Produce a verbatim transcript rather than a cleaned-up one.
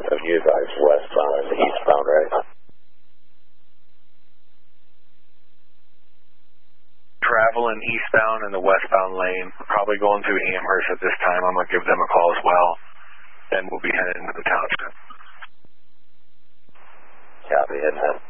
of you guys westbound and eastbound, right? Traveling eastbound in the westbound lane, probably going through Amherst at this time. I'm going to give them a call as well, and we'll be heading into the township. Copy, heading in.